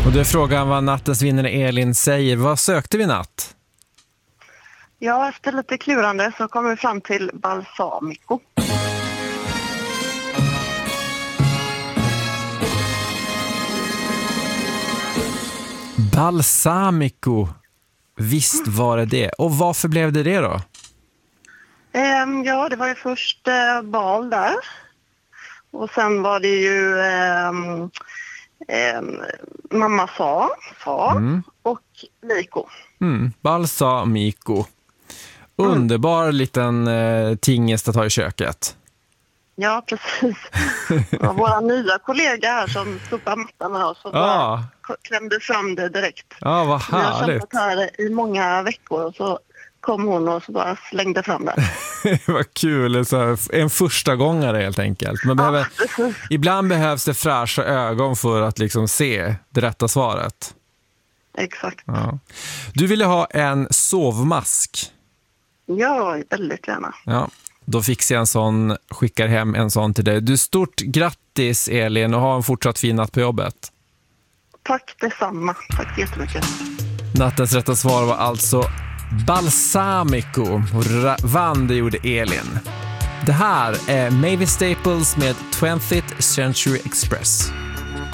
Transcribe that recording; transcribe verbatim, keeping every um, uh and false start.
Och då är frågan vad nattens vinnare Elin säger. Vad sökte vi natt? Ja, efter lite klurande så kommer vi fram till balsamico. Balsamico. Visst var det det. Och varför blev det det då? Um, ja, det var ju först uh, bal där. Och sen var det ju um, um, mamma sa, sa Mm. och Miko. Mm. Balsamico. Underbar mm. liten eh, tingest att ha i köket. Ja, precis. Det var våra nya kollega här som stod på mattan med oss och ah. bara klämde fram det direkt. Ja, ah, vad härligt. Vi har kämpat här i många veckor och så kom hon och så bara slängde fram det. Vad kul. Så en första gångare helt enkelt. Man behöver, ja, ibland behövs det fräscha ögon för att liksom se det rätta svaret. Exakt. Ja. Du ville ha en sovmask. Ja, väldigt gärna. Ja, då fixar jag en sån, skickar hem en sån till dig. Du, stort grattis Elin och ha en fortsatt fin natt på jobbet. Tack detsamma. Tack jättemycket. Nattens rätta svar var alltså balsamico. Och vann det gjorde Elin. Det här är Mavis Staples med twentieth Century Express.